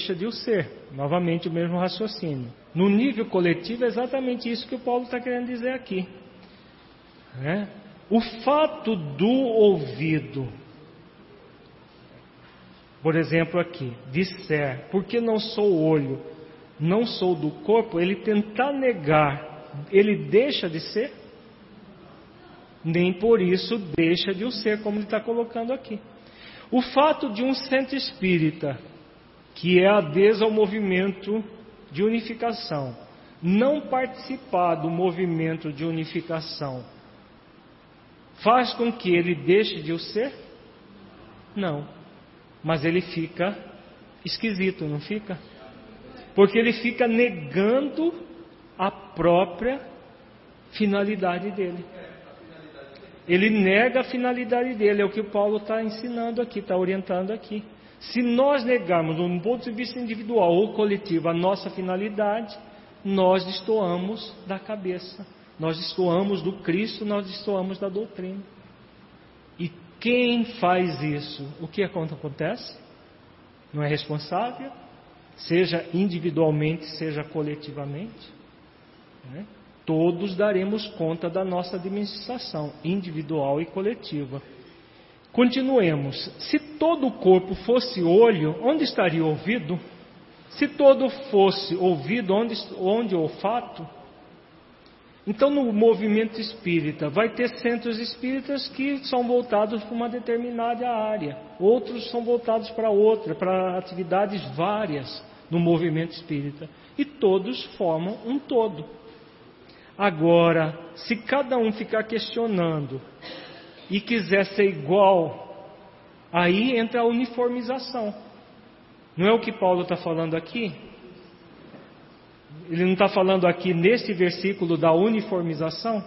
deixa de o ser. Novamente o mesmo raciocínio. No nível coletivo é exatamente isso que o Paulo está querendo dizer aqui. O fato do ouvido, por exemplo aqui, disser, porque não sou olho, não sou do corpo, ele tentar negar, ele deixa de ser? Nem por isso deixa de o ser, como ele está colocando aqui. O fato de um centro espírita, que é adesa ao movimento de unificação, não participar do movimento de unificação, faz com que ele deixe de o ser? Não. Mas ele fica esquisito, não fica? Porque ele fica negando a própria finalidade dele. Ele nega a finalidade dele, é o que o Paulo está ensinando aqui, está orientando aqui. Se nós negarmos, do ponto de vista individual ou coletivo, a nossa finalidade, nós destoamos da cabeça, nós destoamos do Cristo, nós destoamos da doutrina. E quem faz isso, o que acontece? Não é responsável? Seja individualmente, seja coletivamente, todos daremos conta da nossa administração individual e coletiva. Continuemos. Se todo o corpo fosse olho, onde estaria o ouvido? Se todo fosse ouvido, onde o olfato? Então, no movimento espírita, vai ter centros espíritas que são voltados para uma determinada área. Outros são voltados para outra, para atividades várias no movimento espírita. E todos formam um todo. Agora, se cada um ficar questionando e quiser ser igual, aí entra a uniformização. Não é o que Paulo está falando aqui? Ele não está falando aqui nesse versículo da uniformização?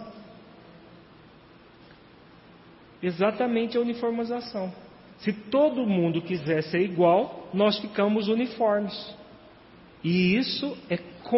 Exatamente a uniformização. Se todo mundo quiser ser igual, nós ficamos uniformes. E isso é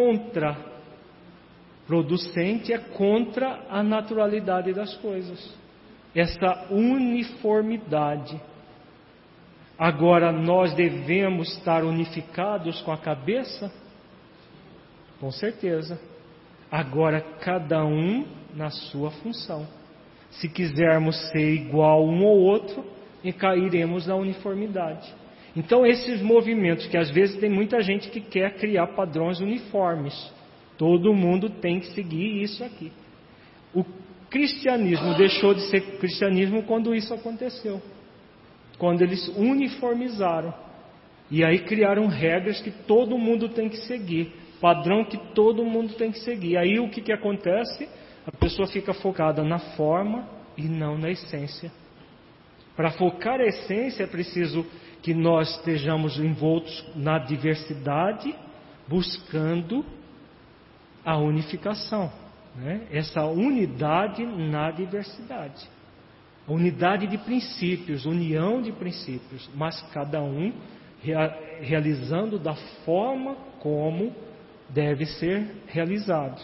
contraproducente, é contra a naturalidade das coisas. Essa uniformidade. Agora, nós devemos estar unificados com a cabeça? Com certeza. Agora, cada um na sua função. Se quisermos ser igual um ao outro, cairemos na uniformidade. Então, esses movimentos, que às vezes tem muita gente que quer criar padrões uniformes. Todo mundo tem que seguir isso aqui. O cristianismo deixou de ser cristianismo quando isso aconteceu. Quando eles uniformizaram. E aí criaram regras que todo mundo tem que seguir. Padrão que todo mundo tem que seguir. Aí o que acontece? A pessoa fica focada na forma e não na essência. Para focar a essência é preciso que nós estejamos envoltos na diversidade, buscando a unificação. Essa unidade na diversidade. A unidade de princípios, união de princípios, mas cada um realizando da forma como deve ser realizado.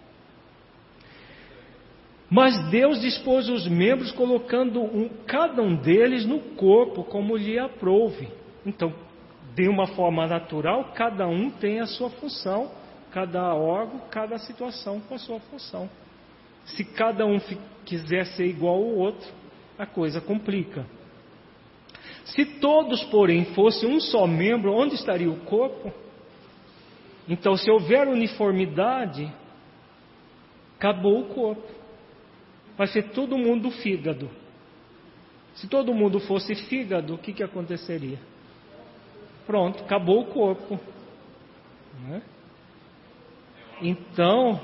Mas Deus dispôs os membros colocando cada um deles no corpo como lhe aprouve. Então, de uma forma natural, cada um tem a sua função, cada órgão, cada situação com a sua função. Se cada um quiser ser igual ao outro, a coisa complica. Se todos, porém, fossem um só membro, onde estaria o corpo? Então, se houver uniformidade, acabou o corpo. Vai ser todo mundo fígado. Se todo mundo fosse fígado, o que aconteceria? Pronto, acabou o corpo. Então,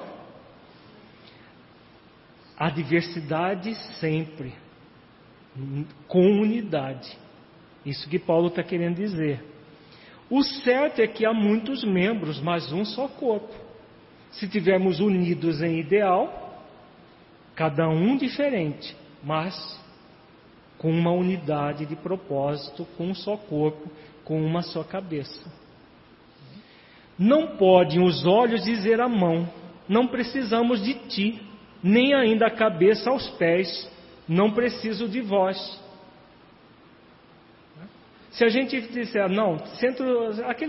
a diversidade sempre, com unidade. Isso que Paulo está querendo dizer. O certo é que há muitos membros, mas um só corpo. Se tivermos unidos em ideal, cada um diferente, mas com uma unidade de propósito, com um só corpo, com uma só cabeça. Não podem os olhos dizer à mão, não precisamos de ti, nem ainda a cabeça aos pés, não preciso de vós. Se a gente disser, não, aquele